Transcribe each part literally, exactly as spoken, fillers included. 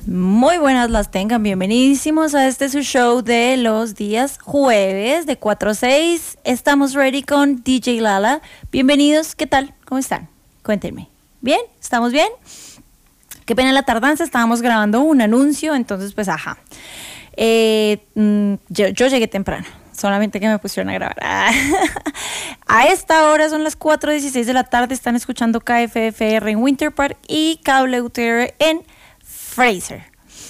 Muy buenas las tengan, bienvenidísimos a este su show de los días jueves de cuatro a seis. Estamos ready con D J Lala. Bienvenidos, ¿qué tal? ¿Cómo están? Cuéntenme. ¿Bien? ¿Estamos bien? Qué pena la tardanza, estábamos grabando un anuncio, entonces pues ajá. Eh, yo, yo llegué temprano, solamente que me pusieron a grabar. A esta hora son las cuatro y dieciséis de la tarde, están escuchando K F F R en Winter Park y K W T R en Fraser.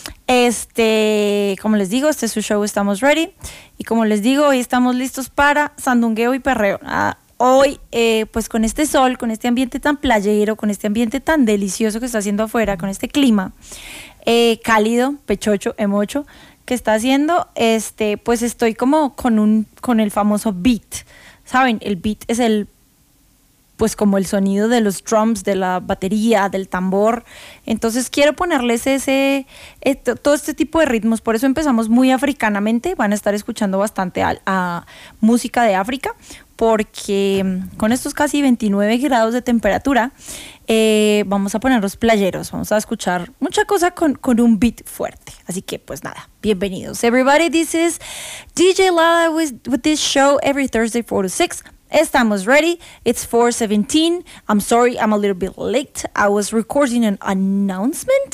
Este, como les digo, este es su show, estamos ready. Y como les digo, hoy estamos listos para sandungueo y perreo. Ah, hoy, eh, pues con este sol, con este ambiente tan playero, con este ambiente tan delicioso que está haciendo afuera, con este clima eh, cálido, pechocho, emocho, que está haciendo, este, pues estoy como con un, con el famoso beat. ¿Saben? El beat es el pues como el sonido de los drums, de la batería, del tambor. Entonces quiero ponerles ese, esto, todo este tipo de ritmos. Por eso empezamos muy africanamente. Van a estar escuchando bastante a, a música de África, porque con estos casi veintinueve grados de temperatura, eh, vamos a ponerlos playeros. Vamos a escuchar mucha cosa con, con un beat fuerte. Así que pues nada, bienvenidos. Everybody, this is D J Lala with, with this show every Thursday four to six. Estamos ready. It's four seventeen. I'm sorry, I'm a little bit late. I was recording an announcement,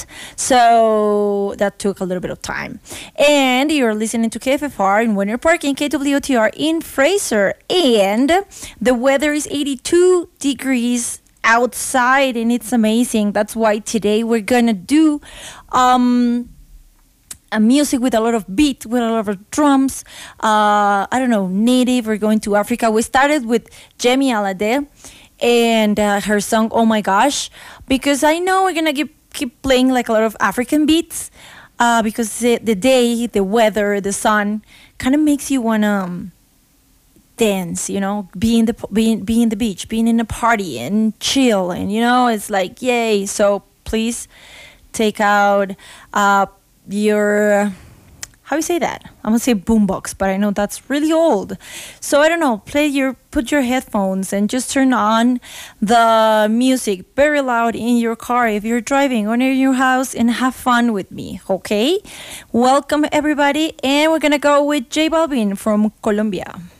so that took a little bit of time. And you're listening to K F F R in Winter Park and K W T R in Fraser. And the weather is eighty-two degrees outside, and it's amazing. That's why today we're gonna do um a music with a lot of beat, with a lot of drums. Uh, I don't know, native. We're going to Africa. We started with Jemi Alade and uh, her song "Oh My Gosh," because I know we're gonna keep keep playing like a lot of African beats, uh, because the, the day, the weather, the sun, kind of makes you wanna um, dance. You know, be in the be in, be in the beach, being in a party and chill, and you know, it's like yay. So please take out. Uh, your how you say that? I'm gonna say boombox, but I know that's really old. So I don't know, play your put your headphones and just turn on the music very loud in your car if you're driving or near your house, and have fun with me, okay? Welcome everybody, and we're gonna go with J Balvin from Colombia.